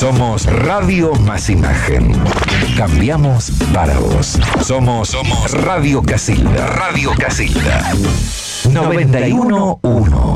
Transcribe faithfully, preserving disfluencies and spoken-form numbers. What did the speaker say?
Somos Radio Más Imagen. Cambiamos para vos. Somos, Somos Radio Casilda. Radio Casilda. noventa y uno punto uno.